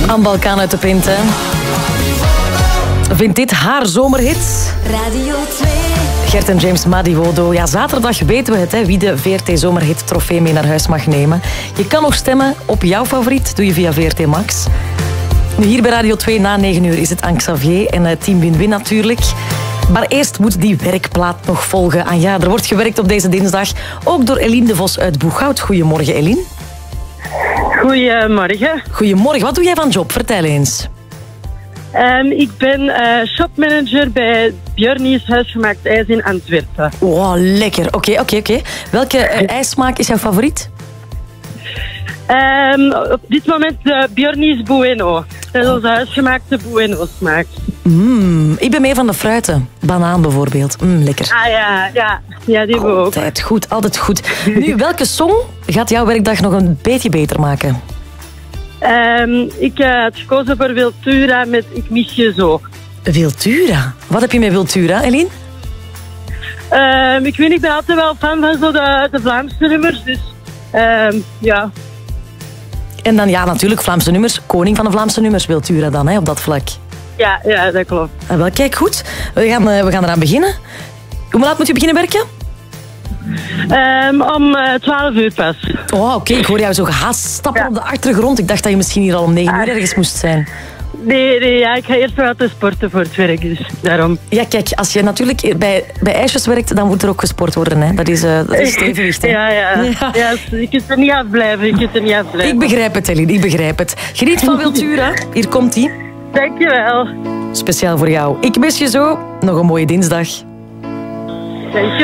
Aan Balkaan uit de Pint, hè. Vindt dit haar zomerhit? Radio 2. Gert en James Madiwodo. Ja, zaterdag weten we het, hè, wie de VRT Zomerhit trofee mee naar huis mag nemen. Je kan nog stemmen op jouw favoriet. Doe je via VRT Max. Nu, hier bij Radio 2 na 9 uur is het Anne Xavier en Team Win-Win natuurlijk. Maar eerst moet die werkplaat nog volgen. En ja, er wordt gewerkt op deze dinsdag. Ook door Eline de Vos uit Boeghout. Goedemorgen, Eline. Goedemorgen. Goedemorgen. Wat doe jij van job? Vertel eens. Ik ben shopmanager bij Björnies Huisgemaakt IJs in Antwerpen. Oh, lekker. Oké. Welke ijssmaak is jouw favoriet? Op dit moment Björnies Bueno. Dat is onze huisgemaakte Bueno-smaak. Ik ben meer van de fruiten. Banaan bijvoorbeeld. Lekker. Ah ja, die hebben we ook. Altijd goed. Nu, welke song gaat jouw werkdag nog een beetje beter maken? Ik had gekozen voor Wiltura met Ik mis je zo. Wiltura? Wat heb je met Wiltura, Eline? Ik weet niet, ik ben altijd wel fan van zo de Vlaamse nummers, dus ja. En dan ja, natuurlijk Vlaamse nummers. Koning van de Vlaamse nummers, Wiltura dan, hè, op dat vlak. Ja, dat klopt. Wel, kijk, goed. We gaan eraan beginnen. Hoe laat moet je beginnen werken? Om 12 uur pas. Oh, oké. Ik hoor jou zo gehaast stappen op de achtergrond. Ik dacht dat je misschien hier al om 9 uur ergens moest zijn. Nee, ik ga eerst wel te sporten voor het werk, dus daarom. Ja, kijk, als je natuurlijk bij ijsjes werkt, dan moet er ook gesport worden. Hè. Dat is het evenwicht. Hè. Ja, je kunt er niet afblijven. Ik begrijp het, Eline, ik begrijp het. Geniet van Wiltura. Hier komt-ie. Dankjewel. Speciaal voor jou. Ik mis je zo. Nog een mooie dinsdag. Dankjewel.